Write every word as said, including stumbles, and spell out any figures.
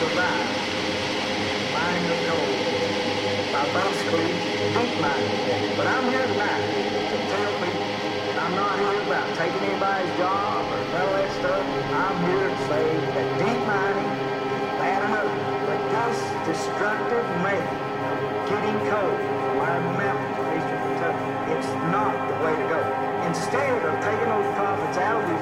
survive mining the coal. By basically deep mining. But I'm here tonight to tell people that I'm not here about taking anybody's job or all that stuff. I'm here to say that deep mining, bad enough, but this destructive method of getting coal from our mountains of eastern Kentucky, it's not the way to go. Instead of taking those profits out of the